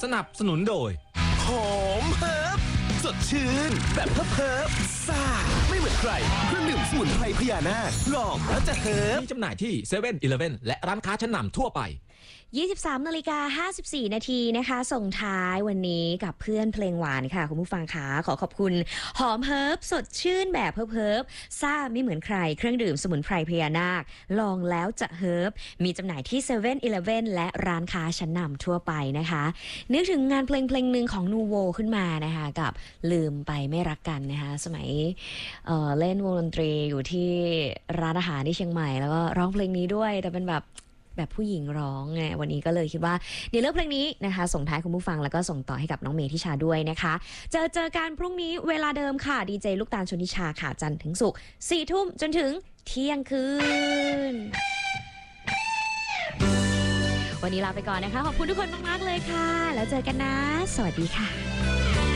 สนับสนุนโดยหอมเฮิร์บสดชื่นแบบเฮิร์บซ่าไม่เหมือนใครเครื่องดื่มสมุนไพรพญานาคลองแล้วจะเฮิร์บมีจำหน่ายที่เซเว่นอีเลฟเว่นและร้านค้าชั้นนำทั่วไป 23:54 นาทีนะคะส่งท้ายวันนี้กับเพื่อนเพลงหวานค่ะคุณผู้ฟังคะขอขอบคุณหอมเฮิร์บสดชื่นแบบเฮิร์บซ่าไม่เหมือนใครเครื่องดื่มสมุนไพรพญานาคลองแล้วจะเฮิร์บมีจำหน่ายที่เซเว่นอีเลฟเว่นและร้านค้าชั้นนำทั่วไปนะคะนึกถึงงานเพลงหนึ่งของนูโวขึ้นมานะคะกับลืมไปไม่รักกันนะคะสมัยเล่นวงดนตรีอยู่ที่ร้านอาหารที่เชียงใหม่แล้วก็ร้องเพลงนี้ด้วยแต่เป็นแบบผู้หญิงร้องไงวันนี้ก็เลยคิดว่าเดี๋ยวเลือกเพลงนี้นะคะส่งท้ายคุณผู้ฟังแล้วก็ส่งต่อให้กับน้องเมย์ทิชาด้วยนะคะเจอกันพรุ่งนี้เวลาเดิมค่ะดีเจลูกตาลชนิชาค่ะจันทร์ถึงศุกร์ 4 ทุ่มจนถึงเที่ยงคืนวันนี้ลาไปก่อนนะคะขอบคุณทุกคนมากๆเลยค่ะแล้วเจอกันนะสวัสดีค่ะ